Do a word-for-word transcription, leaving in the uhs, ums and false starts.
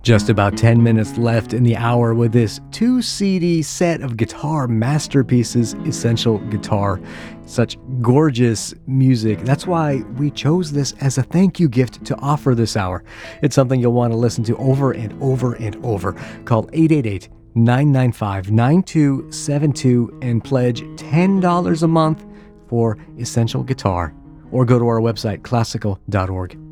Just about ten minutes left in the hour with this two C D set of guitar masterpieces, Essential Guitar. Such gorgeous music. That's why we chose this as a thank you gift to offer this hour. It's something you'll want to listen to over and over and over. Call eight eight eight, nine nine five, nine two seven two and pledge ten dollars a month for Essential Guitar. Or go to our website, classical dot org.